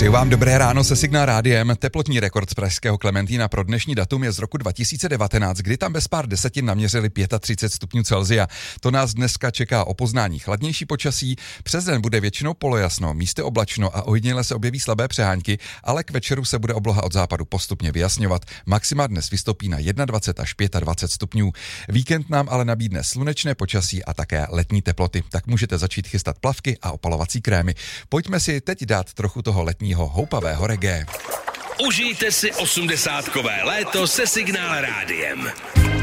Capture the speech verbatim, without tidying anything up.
Přeju vám dobré ráno se Signál rádiem. Teplotní rekord z pražského Klementína pro dnešní datum je z roku dva tisíce devatenáct, kdy tam bez pár desetin naměřili třicet pět stupňů Celsia. To nás dneska čeká o poznání chladnější počasí. Přes den bude většinou polojasno, místy oblačno a ojediněle se objeví slabé přehánky, ale k večeru se bude obloha od západu postupně vyjasňovat. Maxima dnes vystoupí na dvacet jedna až dvacet pět stupňů. Víkend nám ale nabídne slunečné počasí a také letní teploty. Tak můžete začít chystat plavky a opalovací krémy. Pojďme si teď dát trochu toho letního houpavého reggae. Užijte si osmdesátkové léto se Signál rádiem.